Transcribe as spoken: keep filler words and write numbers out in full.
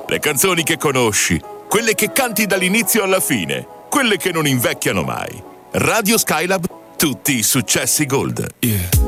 Le canzoni che conosci, quelle che canti dall'inizio alla fine, quelle che non invecchiano mai. Radio Skylab, tutti i successi Gold. Yeah.